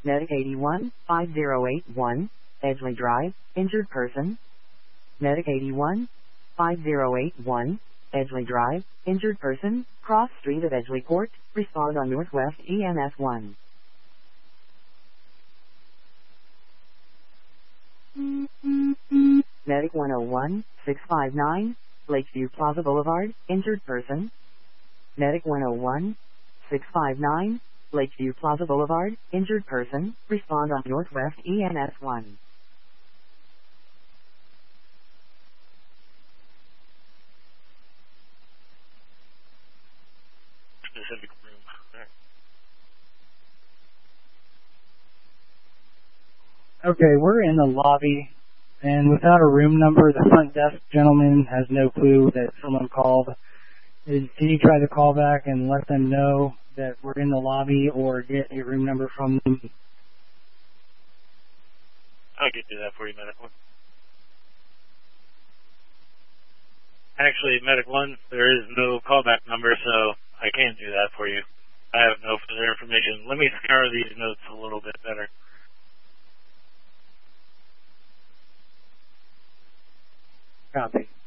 Medic 81, 5081, Edgeley Drive, injured person. Medic 81, 5081, Edgeley Drive, injured person, cross street of Edgeley Court, respond on Northwest EMS 1. Medic 101, 659, Lakeview Plaza Boulevard, injured person. Medic 101, 659, Lakeview Plaza Boulevard, injured person, respond on Northwest EMS 1. Specific room. Okay, we're in the lobby, and without a room number, the front desk gentleman has no clue that someone called. Can you try to call back and let them know that we're in the lobby or get a room number from them? I can do that for you, Medic 1. Actually, Medic 1, there is no callback number, so I can't do that for you. I have no further information. Let me scour these notes a little bit better. Copy.